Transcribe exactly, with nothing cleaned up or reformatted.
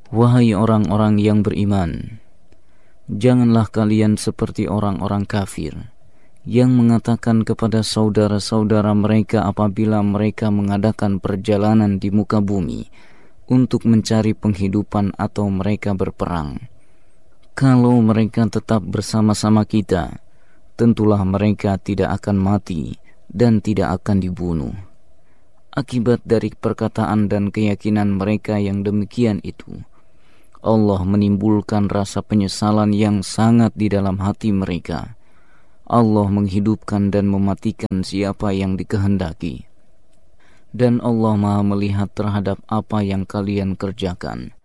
Wahai orang-orang yang beriman, janganlah kalian seperti orang-orang kafir yang mengatakan kepada saudara-saudara mereka apabila mereka mengadakan perjalanan di muka bumi untuk mencari penghidupan atau mereka berperang, kalau mereka tetap bersama-sama kita, tentulah mereka tidak akan mati dan tidak akan dibunuh. Akibat dari perkataan dan keyakinan mereka yang demikian itu, Allah menimbulkan rasa penyesalan yang sangat di dalam hati mereka. Allah menghidupkan dan mematikan siapa yang dikehendaki. Dan Allah Maha melihat terhadap apa yang kalian kerjakan.